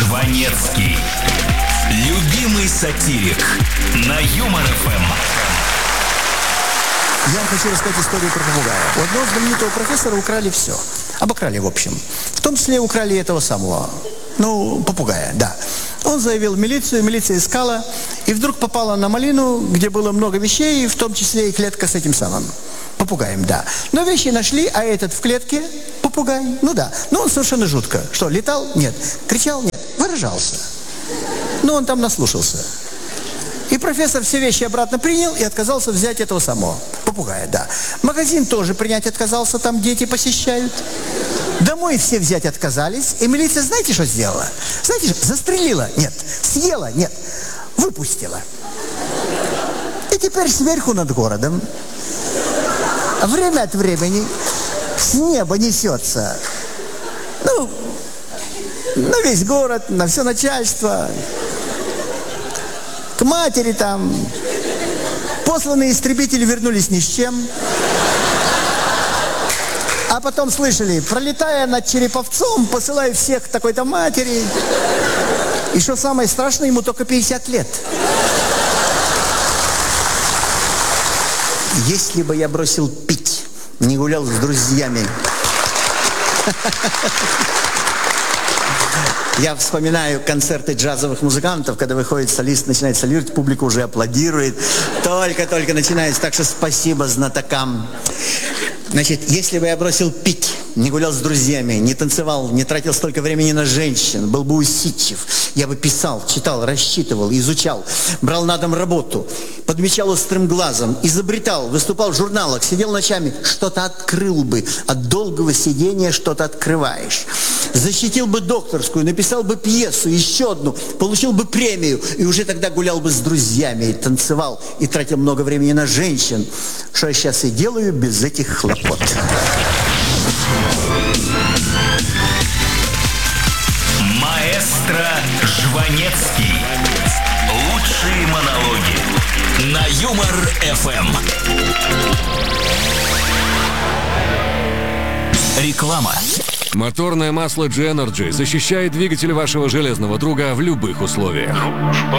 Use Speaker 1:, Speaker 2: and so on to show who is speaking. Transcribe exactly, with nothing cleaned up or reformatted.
Speaker 1: Жванецкий. Любимый сатирик на Юмор эф эм.
Speaker 2: Я вам хочу рассказать историю про попугая. У одного знаменитого профессора украли все. Обокрали, в общем. В том числе украли этого самого, ну, попугая, да. Он заявил в милицию, милиция искала, и вдруг попала на малину, где было много вещей, в том числе и клетка с этим самым попугаем, да. Но вещи нашли, а этот в клетке, попугай, ну да. Но он совершенно жутко. Что, летал? Нет. Кричал? Нет. Выражался. Но он там наслушался. И профессор все вещи обратно принял и отказался взять этого самого попугая, да. Магазин тоже принять отказался, там дети посещают. Домой все взять отказались. И милиция, знаете, что сделала? Знаете, что? Застрелила? Нет. Съела? Нет. Выпустила. И теперь сверху над городом время от времени с неба несется, ну, на весь город, на все начальство, к матери там. Посланные истребители вернулись ни с чем. А потом слышали, пролетая над Череповцом, посылаю всех к такой-то матери. И что самое страшное, ему только пятьдесят лет. Если бы я бросил пить, не гулял с друзьями. Я вспоминаю концерты джазовых музыкантов, когда выходит солист, начинает солировать, публика уже аплодирует. Только-только начинается, так что спасибо знатокам. Значит, если бы я бросил пить, не гулял с друзьями, не танцевал, не тратил столько времени на женщин, был бы усидчив, я бы писал, читал, рассчитывал, изучал, брал на дом работу, подмечал острым глазом, изобретал, выступал в журналах, сидел ночами, что-то открыл бы. От долгого сидения что-то открываешь. Защитил бы докторскую, написал бы пьесу, еще одну, получил бы премию, и уже тогда гулял бы с друзьями, и танцевал, и тратил много времени на женщин, что я сейчас и делаю без этих хлопот.
Speaker 1: Маэстро Жванецкий. Лучшие монологи на Юмор эф эм. Реклама.
Speaker 3: Моторное масло джи-Energy защищает двигатель вашего железного друга в любых условиях.